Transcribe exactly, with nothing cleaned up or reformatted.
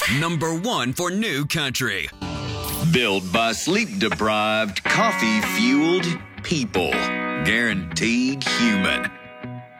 Number one for New Country. Built by sleep-deprived, coffee-fueled people. Guaranteed human.